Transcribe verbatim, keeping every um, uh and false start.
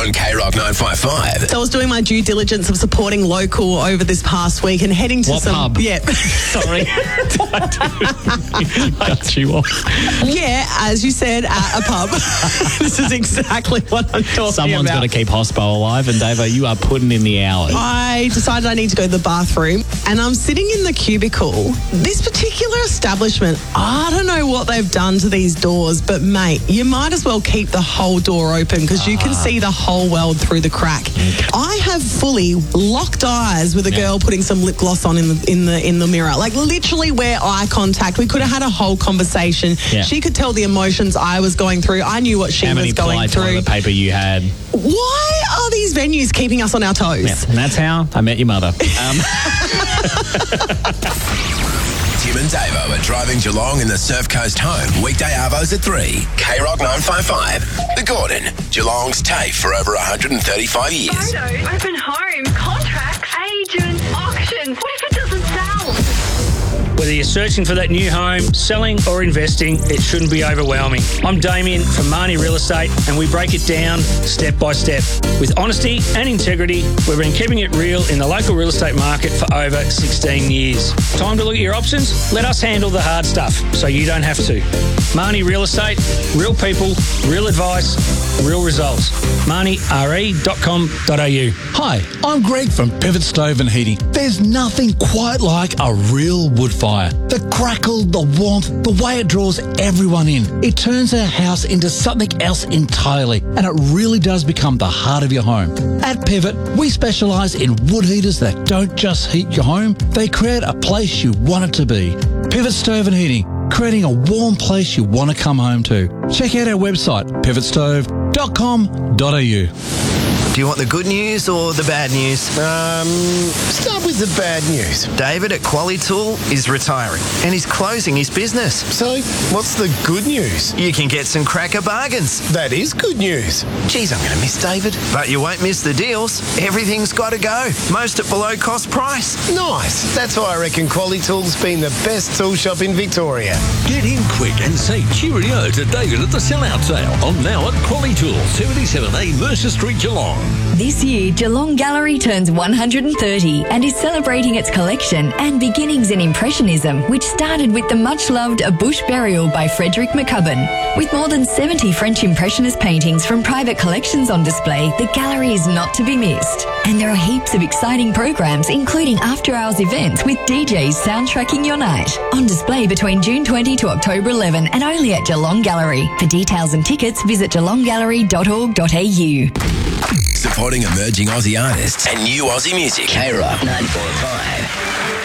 on K Rock nine five five. So I was doing my due diligence of supporting local over this past week and heading to What some... pub? Yeah. Sorry. I cut you off. Yeah, as you said, at a pub. This is exactly what I'm talking Someone's about. got to keep Hospo alive, and Davo, you are putting in the hours. I decided I need to go to the bathroom, and I'm sitting in the cubicle. This particular establishment, I don't know what they've done to these doors, but mate, you might as well keep the whole door open because you can see the whole world through the crack. I have fully locked eyes with a girl putting some lip gloss on in the in the in the mirror, like literally wear eye contact. We could have had a whole conversation. Yeah. She could tell the emotions I was going through. I knew what she How many was going ply through. toilet paper you had? Why are these venues keeping us on our toes? Yeah, and that's how I met your mother. Um, Tim and Davo are driving Geelong in the Surf Coast home. Weekday arvos at three. K Rock nine five five. The Gordon, Geelong's TAFE for over one hundred thirty-five years. Photos, open home, contracts, agents, auctions. What if it doesn't sell? Whether you're searching for that new home, selling or investing, it shouldn't be overwhelming. I'm Damien from Marnie Real Estate, and we break it down step by step. With honesty and integrity, we've been keeping it real in the local real estate market for over sixteen years. Time to look at your options? Let us handle the hard stuff so you don't have to. Marnie Real Estate, real people, real advice, real results. marnie r e dot com dot a u. Hi, I'm Greg from Pivot Stove and Heating. There's nothing quite like a real wood fire. The crackle, the warmth, the way it draws everyone in. It turns our house into something else entirely, and it really does become the heart of your home. At Pivot, we specialise in wood heaters that don't just heat your home, they create a place you want it to be. Pivot Stove and Heating, creating a warm place you want to come home to. Check out our website, pivot stove dot com dot a u. Do you want the good news or the bad news? Um, start with the bad news. David at Qualitool is retiring and he's closing his business. So, what's the good news? You can get some cracker bargains. That is good news. Geez, I'm going to miss David. But you won't miss the deals. Everything's got to go. Most at below cost price. Nice. That's why I reckon Qualitool's been the best tool shop in Victoria. Get in quick and say cheerio to David at the sellout sale on now at Qualitool, seventy-seven A Mercer Street, Geelong. This year, Geelong Gallery turns one hundred thirty and is celebrating its collection and beginnings in Impressionism, which started with the much-loved A Bush Burial by Frederick McCubbin. With more than seventy French Impressionist paintings from private collections on display, the gallery is not to be missed. And there are heaps of exciting programs, including after-hours events with D Js soundtracking your night. On display between June twentieth to October eleventh and only at Geelong Gallery. For details and tickets, visit geelong gallery dot org dot a u. Supporting emerging Aussie artists and new Aussie music. K Rock nine four five.